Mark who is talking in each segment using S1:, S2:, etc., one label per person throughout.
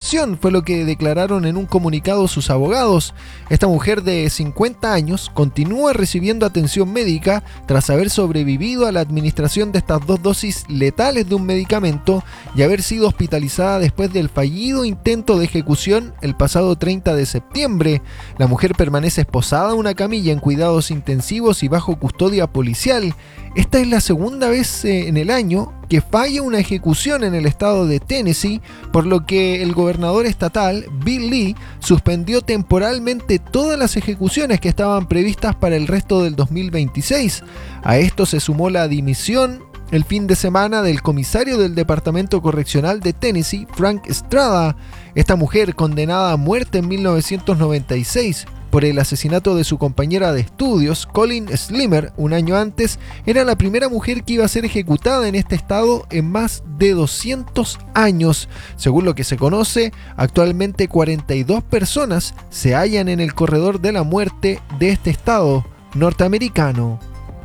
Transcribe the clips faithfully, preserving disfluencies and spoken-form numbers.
S1: detención, fue lo que declararon en un comunicado sus abogados. Esta mujer de cincuenta años continúa recibiendo atención médica tras haber sobrevivido a la administración de estas dos dosis letales de un medicamento y haber sido hospitalizada después del fallido intento de ejecución el pasado treinta de septiembre. La mujer permanece esposada a una camilla en cuidados intensivos y bajo custodia policial. Esta es la segunda vez eh, en el año que falla una ejecución en el estado de Tennessee, por lo que el gobernador estatal, Bill Lee, suspendió temporalmente todas las ejecuciones que estaban previstas para el resto del dos mil veintiséis. A esto se sumó la dimisión el fin de semana del comisario del Departamento Correccional de Tennessee, Frank Estrada. Esta mujer, condenada a muerte en mil novecientos noventa y seis por el asesinato de su compañera de estudios, Colin Slimer, un año antes, era la primera mujer que iba a ser ejecutada en este estado en más de doscientos años. Según lo que se conoce, actualmente cuarenta y dos personas se hallan en el corredor de la muerte de este estado norteamericano.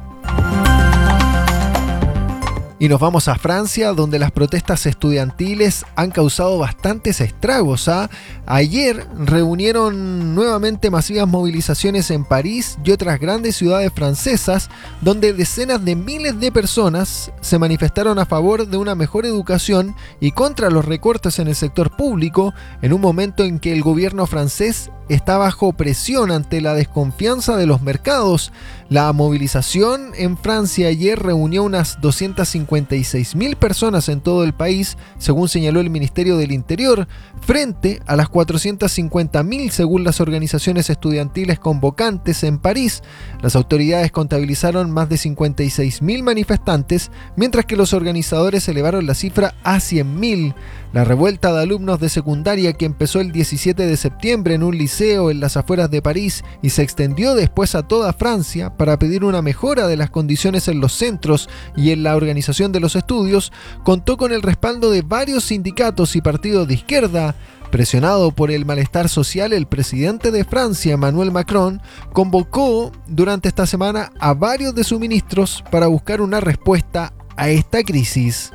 S1: Y nos vamos a Francia, donde las protestas estudiantiles han causado bastantes estragos. ¿ah? Ayer reunieron nuevamente masivas movilizaciones en París y otras grandes ciudades francesas, donde decenas de miles de personas se manifestaron a favor de una mejor educación y contra los recortes en el sector público, en un momento en que el gobierno francés está bajo presión ante la desconfianza de los mercados. La movilización en Francia ayer reunió unas doscientas cincuenta y seis mil personas en todo el país, según señaló el Ministerio del Interior, frente a las cuatrocientas cincuenta mil según las organizaciones estudiantiles convocantes en París. Las autoridades contabilizaron más de cincuenta y seis mil manifestantes, mientras que los organizadores elevaron la cifra a cien mil. La revuelta de alumnos de secundaria, que empezó el diecisiete de septiembre en un liceo en las afueras de París y se extendió después a toda Francia para pedir una mejora de las condiciones en los centros y en la organización de los estudios, contó con el respaldo de varios sindicatos y partidos de izquierda. Presionado por el malestar social, el presidente de Francia, Emmanuel Macron, convocó durante esta semana a varios de sus ministros para buscar una respuesta a esta crisis.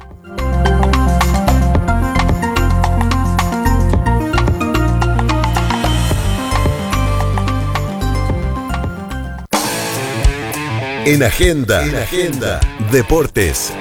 S2: En Agenda, en Agenda, Deportes.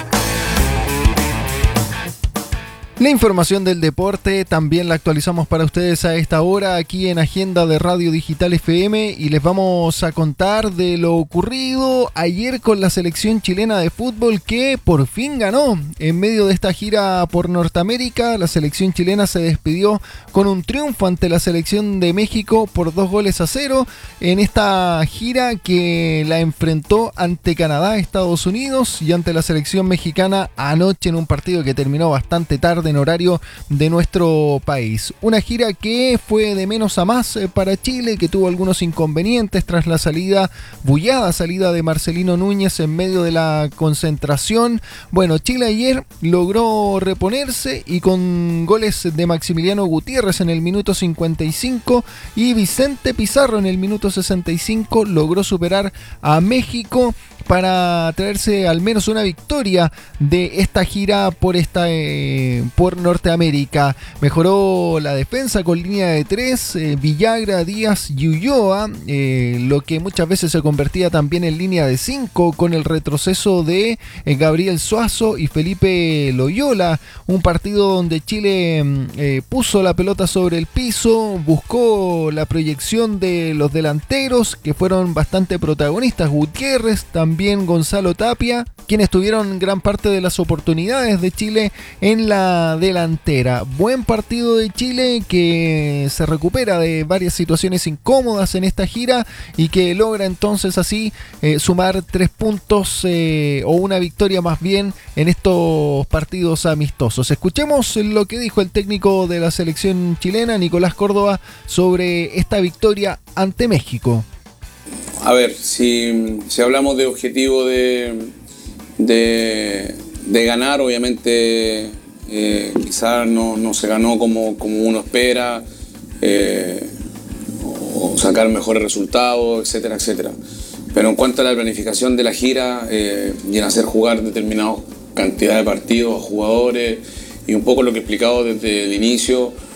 S1: La información del deporte también la actualizamos para ustedes a esta hora aquí en Agenda de Radio Digital F M y les vamos a contar de lo ocurrido ayer con la selección chilena de fútbol, que por fin ganó. En medio de esta gira por Norteamérica, la selección chilena se despidió con un triunfo ante la selección de México por dos goles a cero en esta gira que la enfrentó ante Canadá, Estados Unidos y ante la selección mexicana anoche en un partido que terminó bastante tarde en horario de nuestro país. Una gira que fue de menos a más para Chile, que tuvo algunos inconvenientes tras la salida, bullada salida de Marcelino Núñez en medio de la concentración. Bueno, Chile ayer logró reponerse y con goles de Maximiliano Gutiérrez en el minuto cincuenta y cinco y Vicente Pizarro en el minuto sesenta y cinco logró superar a México para traerse al menos una victoria de esta gira por esta eh, por Norteamérica. Mejoró la defensa con línea de tres, eh, Villagra, Díaz y Ulloa, eh, lo que muchas veces se convertía también en línea de cinco con el retroceso de eh, Gabriel Suazo y Felipe Loyola. Un partido donde Chile eh, puso la pelota sobre el piso, buscó la proyección de los delanteros que fueron bastante protagonistas, Gutiérrez, también También Gonzalo Tapia, quienes tuvieron gran parte de las oportunidades de Chile en la delantera. Buen partido de Chile, que se recupera de varias situaciones incómodas en esta gira y que logra entonces así eh, sumar tres puntos eh, o una victoria más bien en estos partidos amistosos. Escuchemos lo que dijo el técnico de la selección chilena, Nicolás Córdoba, sobre esta victoria ante México.
S3: A ver, si, si hablamos de objetivo de, de, de ganar, obviamente eh, quizás no, no se ganó como, como uno espera, eh, o sacar mejores resultados, etcétera, etcétera. Pero en cuanto a la planificación de la gira eh, y en hacer jugar determinadas cantidades de partidos a jugadores y un poco lo que he explicado desde el inicio,